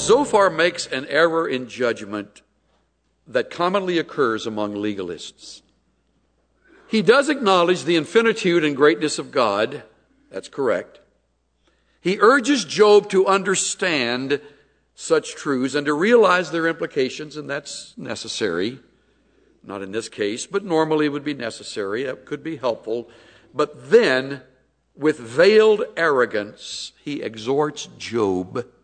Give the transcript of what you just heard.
Zophar makes an error in judgment that commonly occurs among legalists. He does acknowledge the infinitude and greatness of God. That's correct. He urges Job to understand such truths and to realize their implications, and that's necessary. Not in this case, but normally would be necessary. That could be helpful. But then, with veiled arrogance, he exhorts Job